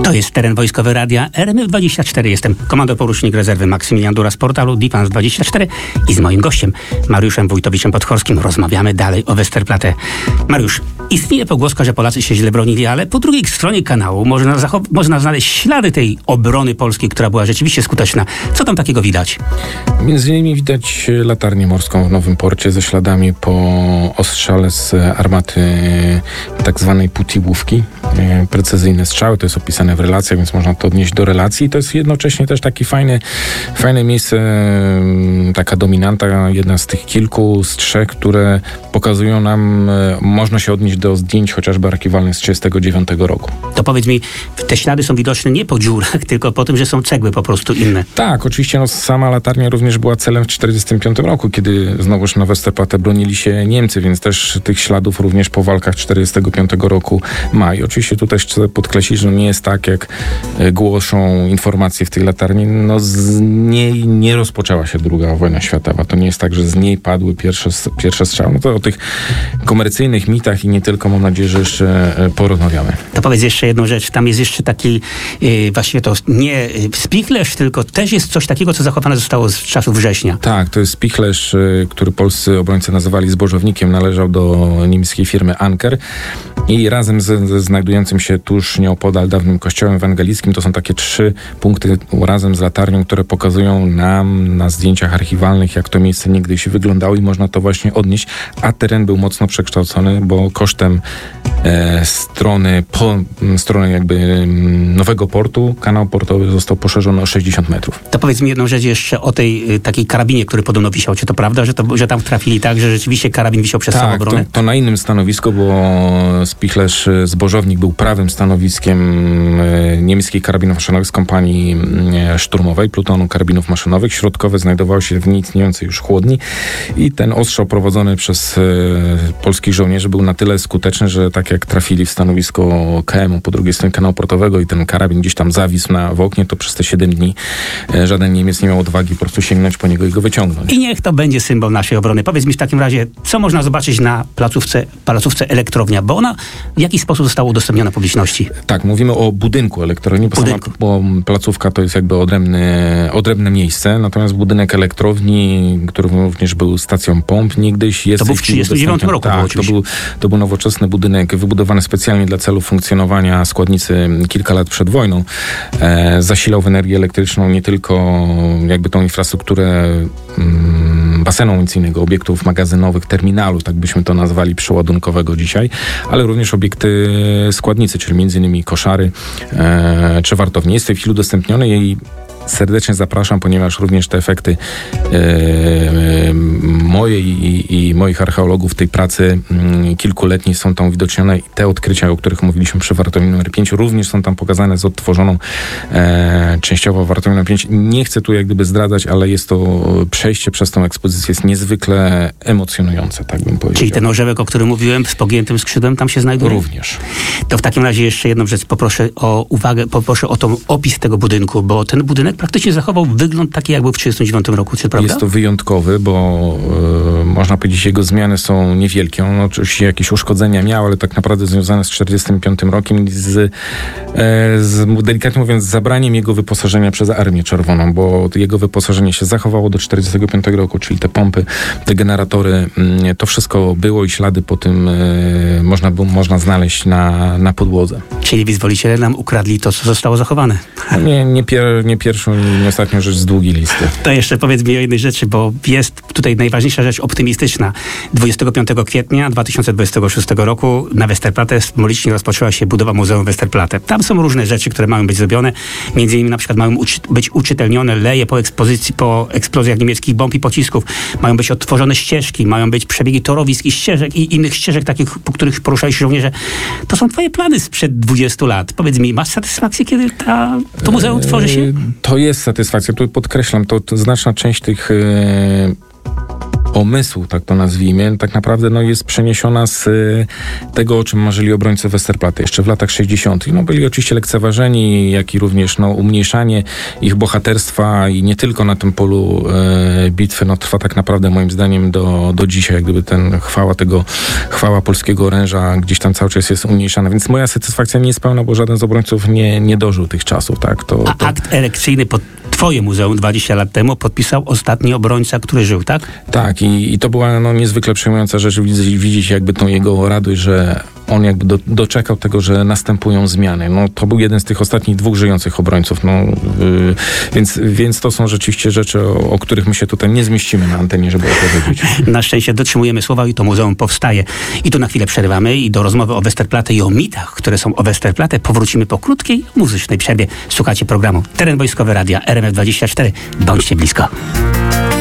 To jest teren wojskowy radia RMF24. Jestem komandor porucznik rezerwy Maksymilian Dura z portalu Defense24 i z moim gościem, Mariuszem Wójtowiczem-Podchorskim, rozmawiamy dalej o Westerplatte. Mariusz, istnieje pogłoska, że Polacy się źle bronili, ale po drugiej stronie kanału można znaleźć ślady tej obrony polskiej, która była rzeczywiście skuteczna. Co tam takiego widać? Między innymi widać latarnię morską w Nowym Porcie ze śladami po ostrzale z armaty tak zwanej Putiłówki. Precyzyjne strzały, to jest opisane w relacjach, więc można to odnieść do relacji. To jest jednocześnie też taki fajne miejsce, taka dominanta, jedna z tych kilku, z trzech, które pokazują nam, można się odnieść do zdjęć chociażby archiwalnych z 1939 roku. To powiedz mi, te ślady są widoczne nie po dziurach, tylko po tym, że są cegły po prostu inne. Tak, oczywiście sama latarnia również była celem w 1945 roku, kiedy znowuż na Westerplatte bronili się Niemcy, więc też tych śladów również po walkach 1945 roku ma. I oczywiście tu też chcę podkreślić, że nie jest tak, jak głoszą informacje w tej latarni. No z niej nie rozpoczęła się II wojna światowa. To nie jest tak, że z niej padły pierwsze strzały. No to o tych komercyjnych mitach i nie tylko, mam nadzieję, że jeszcze porozmawiamy. To powiedz jeszcze jedną rzecz. Tam jest jeszcze taki, właściwie to nie spichlerz, tylko też jest coś takiego, co zachowane zostało z czasów września. Tak, to jest spichlerz, który polscy obrońcy nazywali zbożownikiem. Należał do niemieckiej firmy Anker i razem ze znajdującym się tuż nieopodal dawnym kościołem ewangelickim, to są takie 3 punkty razem z latarnią, które pokazują nam na zdjęciach archiwalnych, jak to miejsce niegdyś wyglądało i można to właśnie odnieść, a teren był mocno przekształcony, bo kosztem strony jakby Nowego Portu, kanał portowy został poszerzony o 60 metrów. To powiedz mi jedną rzecz jeszcze o tej takiej karabinie, który podobno wisiał. Czy to prawda, że tam trafili tak, że rzeczywiście karabin wisiał przez samobronę? To na innym stanowisku, bo spichlerz zbożownik był prawym stanowiskiem niemieckiej karabinów maszynowych z kompanii szturmowej, plutonu karabinów maszynowych. Środkowe znajdowało się w nieistniejącej już chłodni i ten ostrzał prowadzony przez polskich żołnierzy był na tyle skuteczny, że tak jak trafili w stanowisko KM-u po drugiej stronie kanału portowego i ten karabin gdzieś tam zawisł w oknie, to przez te 7 dni żaden Niemiec nie miał odwagi po prostu sięgnąć po niego i go wyciągnąć. I niech to będzie symbol naszej obrony. Powiedz mi w takim razie, co można zobaczyć na placówce Elektrownia, bo ona w jaki sposób została udostępniona publiczności? Tak, mówimy o budynku Elektrowni, bo placówka to jest jakby odrębne miejsce, natomiast budynek Elektrowni, który również był stacją pomp, niegdyś jest... To był w 1939 roku. Tak, to był nowoczesny budynek wybudowany specjalnie dla celów funkcjonowania składnicy kilka lat przed wojną. Zasilał w energię elektryczną nie tylko jakby tą infrastrukturę basenu amunicyjnego, obiektów magazynowych, terminalu, tak byśmy to nazwali, przeładunkowego dzisiaj, ale również obiekty składnicy, czyli między innymi koszary czy wartownie. Jest w tej chwili udostępnione i serdecznie zapraszam, ponieważ również te efekty mojej i moich archeologów tej pracy kilkuletniej są tam uwidocznione i te odkrycia, o których mówiliśmy przy wartowni numer 5, również są tam pokazane z odtworzoną częściowo wartownią numer 5. Nie chcę tu jak gdyby zdradzać, ale jest to przejście przez tą ekspozycję jest niezwykle emocjonujące, tak bym powiedział. Czyli ten orzełek, o którym mówiłem, z pogiętym skrzydłem tam się znajduje? Również. To w takim razie jeszcze jedną rzecz poproszę o uwagę, poproszę o opis tego budynku, bo ten budynek praktycznie zachował wygląd taki, jak był w 1939 roku, czy prawda? Jest to wyjątkowy, bo można powiedzieć, jego zmiany są niewielkie. On oczywiście jakieś uszkodzenia miał, ale tak naprawdę związane z 1945 rokiem z delikatnie mówiąc, zabraniem jego wyposażenia przez Armię Czerwoną, bo jego wyposażenie się zachowało do 1945 roku, czyli te pompy, te generatory, to wszystko było i ślady po tym można znaleźć na podłodze. Czyli wyzwoliciele nam ukradli to, co zostało zachowane. Nie pierwszą i nie ostatnią rzecz z długiej listy. To jeszcze powiedz mi o jednej rzeczy, bo jest tutaj najważniejsza rzecz optymistyczna. 25 kwietnia 2026 roku na Westerplatte symbolicznie rozpoczęła się budowa Muzeum Westerplatte. Tam są różne rzeczy, które mają być zrobione. Między innymi na przykład mają być uczytelnione leje po eksplozjach niemieckich bomb i pocisków. Mają być odtworzone ścieżki, mają być przebiegi torowisk i ścieżek i innych ścieżek takich, po których poruszali się żołnierze. To są twoje plany sprzed 20 lat. Powiedz mi, masz satysfakcję, kiedy to muzeum tworzy się? To jest satysfakcja. Tu podkreślam, to znaczna część tych pomysłu, tak to nazwijmy, tak naprawdę jest przeniesiona z tego, o czym marzyli obrońcy Westerplatte jeszcze w latach 60. Byli oczywiście lekceważeni, jak i również umniejszanie ich bohaterstwa i nie tylko na tym polu bitwy trwa tak naprawdę moim zdaniem do dzisiaj, jak gdyby chwała polskiego oręża gdzieś tam cały czas jest umniejszana, więc moja satysfakcja nie jest pełna, bo żaden z obrońców nie dożył tych czasów, tak? Akt erekcyjny pod twoje muzeum 20 lat temu podpisał ostatni obrońca, który żył, tak? Tak, i to była niezwykle przejmująca rzecz, widzieć jakby tą jego radość, że on jakby doczekał tego, że następują zmiany. To był jeden z tych ostatnich 2 żyjących obrońców, więc to są rzeczywiście rzeczy, o których my się tutaj nie zmieścimy na antenie, żeby opowiedzieć. Na szczęście dotrzymujemy słowa i to muzeum powstaje. I tu na chwilę przerywamy i do rozmowy o Westerplatte i o mitach, które są o Westerplatte, powrócimy po krótkiej muzycznej przerwie. Słuchacie programu Teren Wojskowy Radia RMF24. Bądźcie blisko.